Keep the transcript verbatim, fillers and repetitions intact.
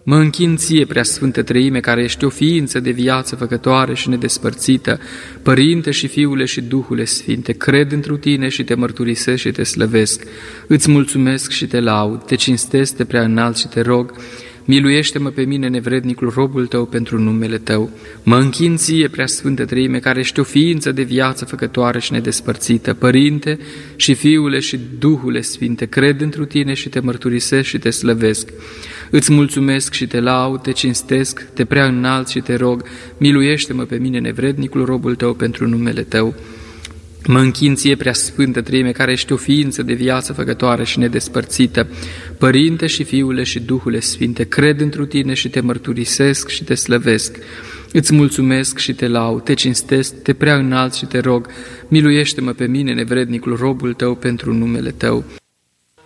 Mă închin ție, Preasfântă Treime, care ești o ființă de viață făcătoare și nedespărțită, Părinte și Fiule și Duhule Sfinte, cred întru tine și te mărturisesc și te slăvesc. Îți mulțumesc și te laud, te cinstesc, te prea înalt și te rog, miluiește-mă pe mine, nevrednicul, robul tău, pentru numele tău. Mă închin ție, Preasfântă Treime, care ești o ființă de viață făcătoare și nedespărțită, Părinte și Fiule și Duhule Sfinte, cred întru tine și te mărturisesc și te slăvesc. Îți mulțumesc și te laud, te cinstesc, te prea înalt și te rog, miluiește-mă pe mine, nevrednicul, robul tău, pentru numele tău. Mă închin ție, Preasfântă Treime, care ești o ființă de viață făcătoare și nedespărțită, Părinte și Fiule și Duhule Sfinte, cred întru tine și te mărturisesc și te slăvesc. Îți mulțumesc și te laud, te cinstesc, te prea înalt și te rog, miluiește-mă pe mine, nevrednicul, robul tău, pentru numele tău.